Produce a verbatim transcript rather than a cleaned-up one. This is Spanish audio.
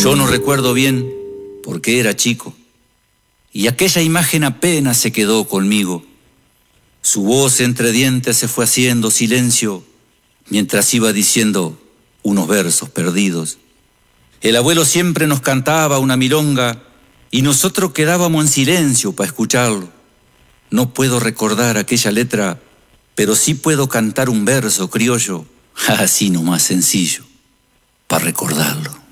Yo no recuerdo bien porque era chico, y aquella imagen apenas se quedó conmigo. Su voz entre dientes se fue haciendo silencio mientras iba diciendo unos versos perdidos. El abuelo siempre nos cantaba una milonga y nosotros quedábamos en silencio para escucharlo. No puedo recordar aquella letra, pero sí puedo cantar un verso criollo, así nomás sencillo, para recordarlo.